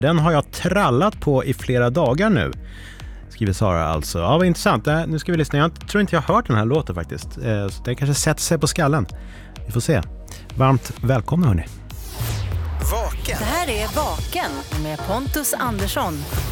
Den har jag trallat på i flera dagar nu, skriver Sara alltså. Ja, vad intressant. Nu ska vi lyssna. Jag tror inte jag har hört den här låten faktiskt. Så det kanske sätter sig på skallen. Vi får se. Varmt välkomna hörni. Vaken. Det här är Vaken med Pontus Andersson.